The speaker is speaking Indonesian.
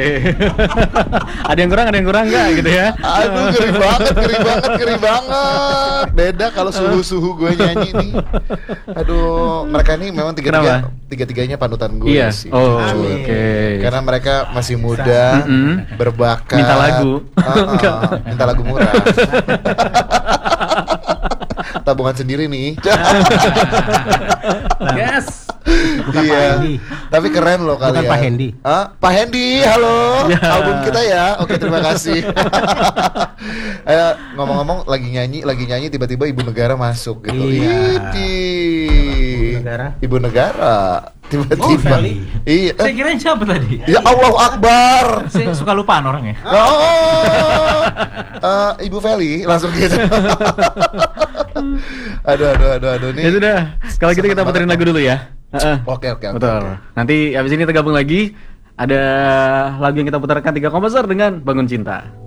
Ada yang kurang nggak gitu ya? Aduh, ngeri banget. Beda kalau suhu gue nyanyi nih. Aduh, mereka ini memang tiga-tiganya panutan gue sih. Oh, oke. Karena mereka masih muda, berbakat. Minta lagu. Minta lagu murah. Tabungan sendiri nih. Yes. Bukan Iya. Pak Hendy. Tapi keren loh kalian. Bukan Pak Hendy. Pak Hendy, halo. Album kita ya. Oke, terima kasih. Ngomong-ngomong lagi nyanyi tiba-tiba Ibu Negara masuk gitu. Iya. Ibu Negara. Tiba-tiba. Feli. Iya. Saya kirain siapa tadi? Ya Allahu Akbar. Saya suka lupaan orangnya. Ibu Feli langsung gitu. Aduh nih. Ya sudah. Kalau gitu kita puterin lagu dulu ya. Oke. Betul. Nanti abis ini kita gabung lagi. Ada lagu yang kita putarkan 3 komposer dengan Bangun Cinta.